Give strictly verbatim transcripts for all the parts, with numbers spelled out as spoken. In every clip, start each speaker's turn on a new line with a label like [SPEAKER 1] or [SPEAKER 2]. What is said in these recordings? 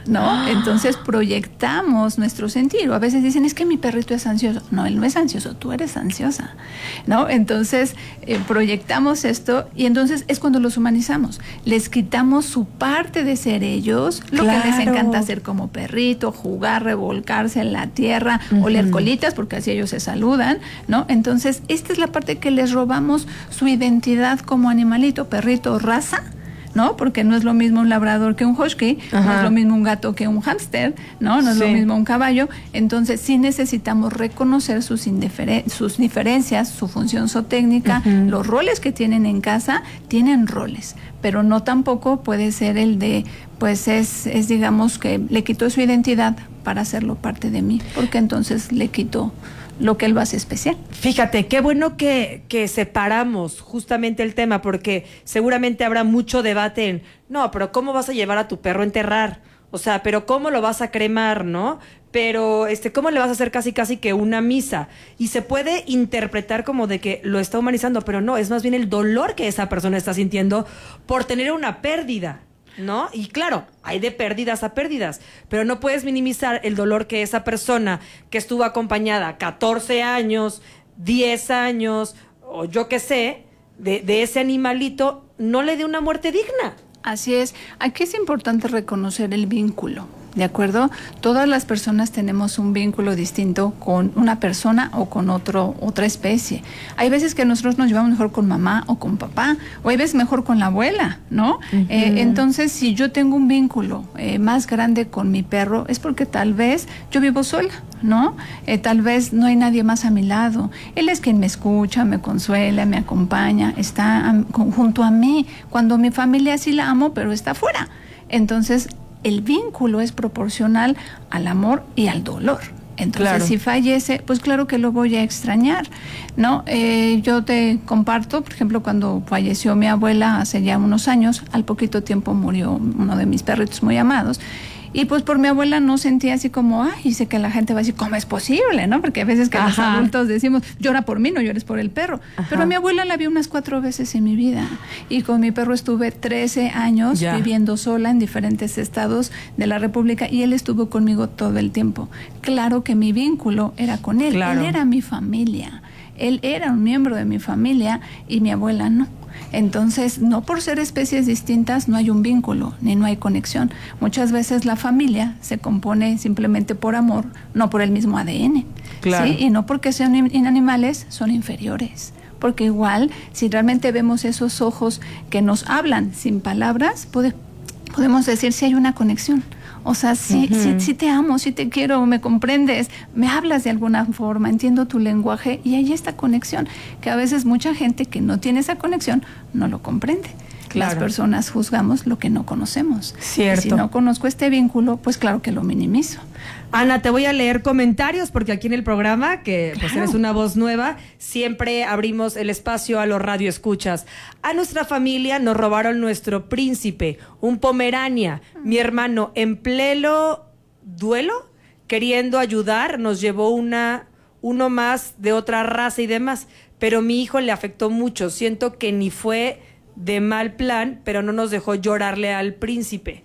[SPEAKER 1] ¿no? Entonces proyectamos nuestro sentir. O a veces dicen, es que mi perrito es ansioso. No, él no es ansioso, tú eres ansiosa, ¿no? Entonces eh, proyectamos esto y entonces es cuando los humanizamos. Les quitamos su parte de ser ellos, lo
[SPEAKER 2] claro.
[SPEAKER 1] que les encanta hacer como perrito, jugar, revolcarse en la tierra, uh-huh. oler colitas, porque así ellos se saludan, ¿no? Entonces, esta es la parte que les robamos su identidad como animalito, perrito, raza, ¿no? Porque no es lo mismo un labrador que un husky, Ajá. no es lo mismo un gato que un hámster, ¿no? No es sí. lo mismo un caballo. Entonces, sí necesitamos reconocer sus, indiferen- sus diferencias, su función zootécnica, uh-huh. los roles que tienen en casa, tienen roles, pero no tampoco puede ser el de, pues es, es digamos que le quitó su identidad para hacerlo parte de mí, porque entonces le quitó lo que él lo hace especial.
[SPEAKER 2] Fíjate, qué bueno que, que separamos justamente el tema, porque seguramente habrá mucho debate en, no, pero ¿cómo vas a llevar a tu perro a enterrar? O sea, pero ¿cómo lo vas a cremar, no? Pero, este, ¿cómo le vas a hacer casi casi que una misa? Y se puede interpretar como de que lo está humanizando, pero no, es más bien el dolor que esa persona está sintiendo por tener una pérdida, ¿no? Y claro, hay de pérdidas a pérdidas, pero no puedes minimizar el dolor que esa persona que estuvo acompañada catorce años, diez años, o yo qué sé, de, de ese animalito, no le dé una muerte digna.
[SPEAKER 1] Así es. Aquí es importante reconocer el vínculo, ¿de acuerdo? Todas las personas tenemos un vínculo distinto con una persona o con otro, otra especie. Hay veces que nosotros nos llevamos mejor con mamá o con papá, o hay veces mejor con la abuela, ¿no? Uh-huh. Eh, entonces, si yo tengo un vínculo eh, más grande con mi perro, es porque tal vez yo vivo sola, ¿no? Eh, tal vez no hay nadie más a mi lado. Él es quien me escucha, me consuela, me acompaña, está a, con, junto a mí. Cuando mi familia sí la amo, pero está fuera. Entonces, el vínculo es proporcional al amor y al dolor. Entonces, claro. si fallece, pues claro que lo voy a extrañar, ¿no? Eh, yo te comparto, por ejemplo, cuando falleció mi abuela hace ya unos años, al poquito tiempo murió uno de mis perritos muy amados. Y pues por mi abuela no sentía así como, ay, sé que la gente va a decir, ¿cómo es posible? ¿No? Porque a veces que Ajá. los adultos decimos, llora por mí, no llores por el perro. Ajá. Pero a mi abuela la vi unas cuatro veces en mi vida. Y con mi perro estuve trece años ya. viviendo sola en diferentes estados de la República y él estuvo conmigo todo el tiempo. Claro que mi vínculo era con él. Claro. Él era mi familia. Él era un miembro de mi familia y mi abuela no. Entonces, no por ser especies distintas no hay un vínculo, ni no hay conexión. Muchas veces la familia se compone simplemente por amor, no por el mismo A D N. Claro. ¿Sí? Y no porque sean in- animales, son inferiores. Porque igual, si realmente vemos esos ojos que nos hablan sin palabras, puede, podemos decir si hay una conexión. O sea, sí, uh-huh. sí, sí te amo, sí te quiero, me comprendes, me hablas de alguna forma, entiendo tu lenguaje y hay esta conexión, que a veces mucha gente que no tiene esa conexión no lo comprende. Claro. Las personas juzgamos lo que no conocemos.
[SPEAKER 2] Cierto.
[SPEAKER 1] Y si no conozco este vínculo, pues claro que lo minimizo.
[SPEAKER 2] Ana, te voy a leer comentarios porque aquí en el programa, que pues claro. eres una voz nueva, siempre abrimos el espacio a los radioescuchas. A nuestra familia nos robaron nuestro príncipe, un pomerania. Mi hermano, en pleno duelo, queriendo ayudar, nos llevó una, uno más de otra raza y demás. Pero mi hijo le afectó mucho. Siento que ni fue de mal plan, pero no nos dejó llorarle al príncipe.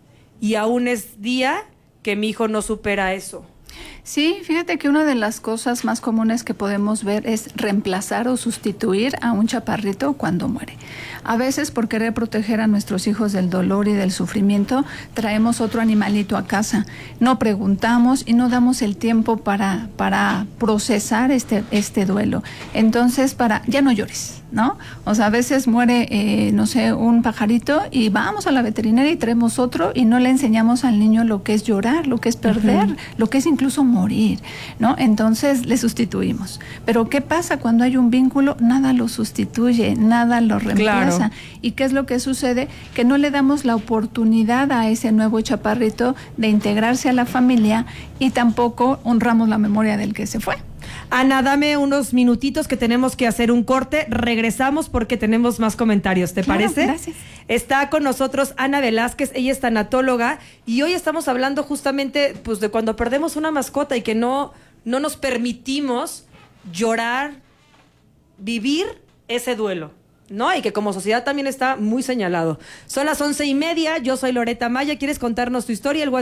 [SPEAKER 2] Y aún es día que mi hijo no supera eso.
[SPEAKER 1] Sí, fíjate que una de las cosas más comunes que podemos ver es reemplazar o sustituir a un chaparrito cuando muere. A veces, por querer proteger a nuestros hijos del dolor y del sufrimiento, traemos otro animalito a casa. No preguntamos y no damos el tiempo para, para procesar este, este duelo. Entonces, para ya no llores, ¿no? O sea, a veces muere, eh, no sé, un pajarito y vamos a la veterinaria y traemos otro y no le enseñamos al niño lo que es llorar, lo que es perder, uh-huh. lo que es incluso morir, ¿no? Entonces le sustituimos. Pero ¿qué pasa cuando hay un vínculo? Nada lo sustituye, nada lo reemplaza. Claro. ¿Y qué es lo que sucede? Que no le damos la oportunidad a ese nuevo chaparrito de integrarse a la familia y tampoco honramos la memoria del que se fue.
[SPEAKER 2] Ana, dame unos minutitos que tenemos que hacer un corte. Regresamos porque tenemos más comentarios. ¿Te
[SPEAKER 1] claro,
[SPEAKER 2] parece?
[SPEAKER 1] Gracias.
[SPEAKER 2] Está con nosotros Ana Velázquez, ella es tanatóloga y hoy estamos hablando justamente pues de cuando perdemos una mascota y que no, no nos permitimos llorar, vivir ese duelo, ¿no? Y que como sociedad también está muy señalado. Son las once y media, yo soy Loreta Maya. ¿Quieres contarnos tu historia? El